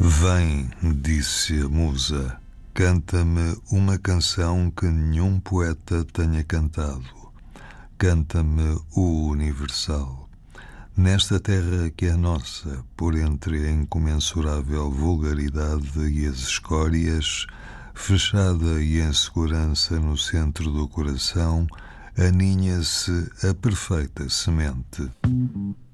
Vem, disse a musa, canta-me uma canção que nenhum poeta tenha cantado. Canta-me o universal. Nesta terra que é nossa, por entre a incomensurável vulgaridade e as escórias, fechada e em segurança no centro do coração, aninha-se a perfeita semente.